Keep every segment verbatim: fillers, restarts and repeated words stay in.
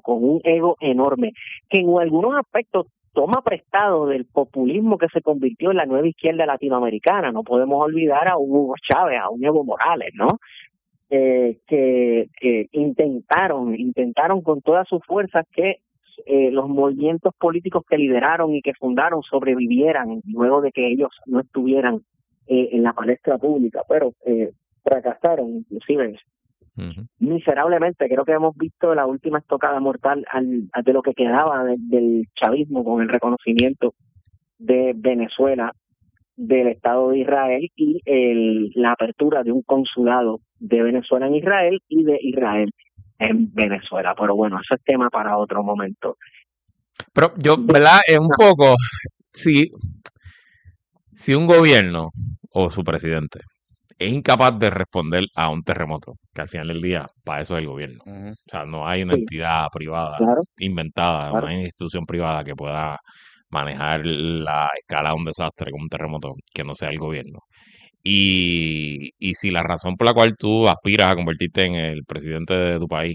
con un ego enorme, que en algunos aspectos toma prestado del populismo que se convirtió en la nueva izquierda latinoamericana. No podemos olvidar a un Hugo Chávez, a un Evo Morales, ¿no? Eh, que, que intentaron, intentaron con todas sus fuerzas que eh, los movimientos políticos que lideraron y que fundaron sobrevivieran luego de que ellos no estuvieran eh, en la palestra pública, pero eh, fracasaron inclusive uh-huh. miserablemente. Creo que hemos visto la última estocada mortal al, al de lo que quedaba de, del chavismo con el reconocimiento de Venezuela, del Estado de Israel y el, la apertura de un consulado de Venezuela en Israel y de Israel en Venezuela. Pero bueno, eso es tema para otro momento. Pero yo, ¿verdad? Es un poco, si, si un gobierno o su presidente es incapaz de responder a un terremoto, que al final del día, para eso es el gobierno. Uh-huh. O sea, no hay una sí. entidad privada claro. inventada, claro. no hay institución privada que pueda manejar la escala de un desastre como un terremoto que no sea el gobierno. Y, y si la razón por la cual tú aspiras a convertirte en el presidente de tu país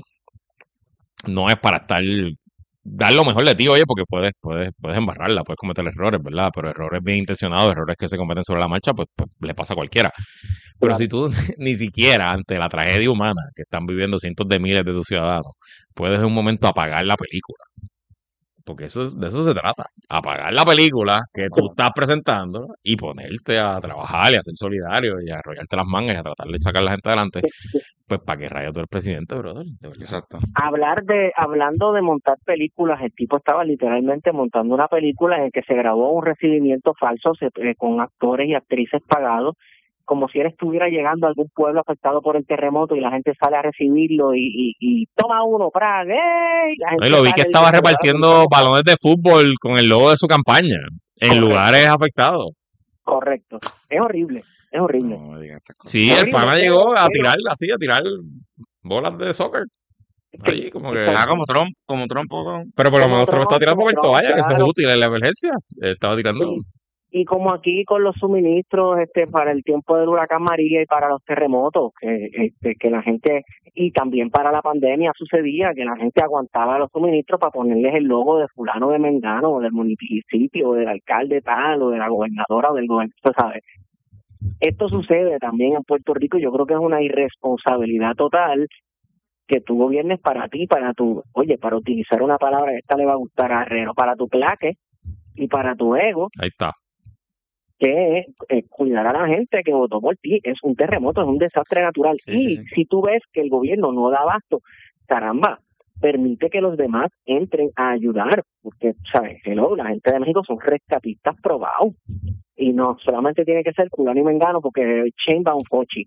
no es para estar dar lo mejor de ti, oye, porque puedes puedes puedes embarrarla, puedes cometer errores, ¿verdad? Pero errores bien intencionados, errores que se cometen sobre la marcha, pues, pues le pasa a cualquiera. Pero claro. si tú ni siquiera ante la tragedia humana que están viviendo cientos de miles de tus ciudadanos, puedes en un momento apagar la película. Porque eso es, de eso se trata, apagar la película que tú estás presentando y ponerte a trabajar y a ser solidario y a arrollarte las mangas y a tratar de sacar a la gente adelante, pues para qué rayos tú eres presidente, brother. Exacto. Hablar de, hablando de montar películas, el tipo estaba literalmente montando una película en la que se grabó un recibimiento falso se, eh, con actores y actrices pagados, como si él estuviera llegando a algún pueblo afectado por el terremoto y la gente sale a recibirlo y, y, y toma uno, Praga, ¡ey! No, y lo vi que estaba repartiendo balones de fútbol con el logo de su campaña en Correcto. lugares afectados. Correcto, es horrible, es horrible. No, sí, es el pana horrible, llegó a tirar así, a tirar bolas de soccer. Ahí, como que... Ah, como Trump, como Trump. Pero por lo menos Trump estaba tirando papel toalla, que eso es útil en la emergencia. Estaba tirando... Sí. Y como aquí con los suministros este para el tiempo del huracán María y para los terremotos, que, este, que la gente, y también para la pandemia sucedía, que la gente aguantaba los suministros para ponerles el logo de fulano de Mengano, o del municipio, o del alcalde tal, o de la gobernadora, o del gobernador, ¿sabes? Esto sucede también en Puerto Rico. Yo creo que es una irresponsabilidad total que tú gobiernes para ti, para tu, oye, para utilizar una palabra que esta le va a gustar a Herrero, para tu claque y para tu ego. Ahí está. Que es eh, cuidar a la gente que votó por ti. Es un terremoto, es un desastre natural. Sí, y sí, sí. si tú ves que el gobierno no da abasto, caramba, permite que los demás entren a ayudar, porque, ¿sabes? Hello, la gente de México son rescatistas probados. Y no solamente tiene que ser culano y mengano, porque Sheinbaum Fochi.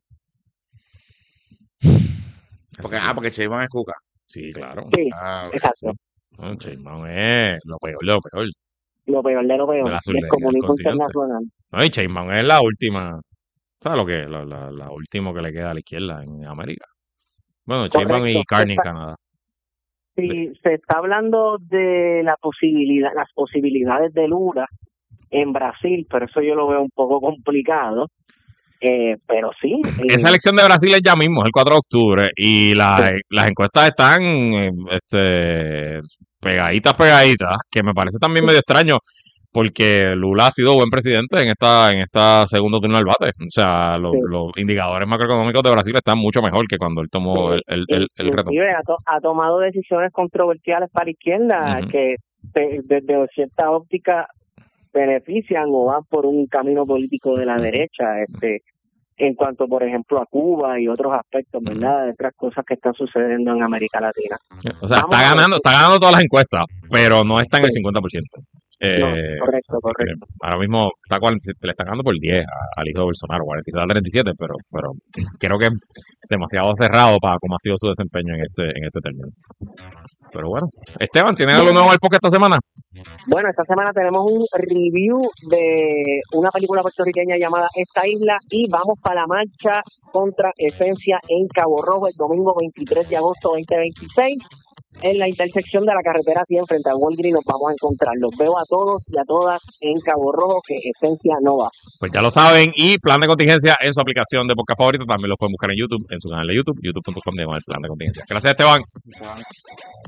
Porque, ah, porque Sheinbaum es cuca. Sí, claro. Sí, ah, exacto. No, Sheinbaum es lo peor, lo peor. Lo peor de lo peor, de la del comunismo internacional. No, y Sheinbaum es la última, ¿sabes lo que? La, la, la última que le queda a la izquierda en América. Bueno, Sheinbaum y Carney en Canadá. Sí, de... se está hablando de la posibilidad, las posibilidades de Lula en Brasil, pero eso yo lo veo un poco complicado. Eh, pero sí. Eh, Esa elección de Brasil es ya mismo, es el cuatro de octubre, y la, sí. las encuestas están este, pegaditas, pegaditas, que me parece también medio extraño, porque Lula ha sido buen presidente en esta en esta segundo turno del bate. O sea, lo, sí. los indicadores macroeconómicos de Brasil están mucho mejor que cuando él tomó sí. el, el, el, el reto. Ha, to, ha tomado decisiones controversiales para la izquierda, uh-huh. que desde de cierta óptica benefician o van por un camino político de la uh-huh. derecha, este en cuanto, por ejemplo, a Cuba y otros aspectos, ¿verdad? De otras cosas que están sucediendo en América Latina. O sea, Vamos está ganando, está ganando todas las encuestas, pero no está en el cincuenta por ciento. Eh, no, correcto, correcto. Ahora mismo está cuarenta, le están ganando por diez al hijo de Bolsonaro, cuarenta y seis a treinta y siete, pero, pero creo que es demasiado cerrado para cómo ha sido su desempeño en este, en este término. Pero bueno, Esteban, ¿tienes algo nuevo al podcast esta semana? Bueno, esta semana tenemos un review de una película puertorriqueña llamada Esta Isla y vamos para la marcha contra Esencia en Cabo Rojo el domingo veintitrés de agosto veinte veintiséis. En la intersección de la carretera cien frente a Walgreens nos vamos a encontrar. Los veo a todos y a todas en Cabo Rojo, que Esencia no va. Pues ya lo saben, y Plan de Contingencia en su aplicación de podcast favorito, también lo pueden buscar en YouTube, en su canal de YouTube, youtube punto com de plan de contingencia. Gracias, Esteban.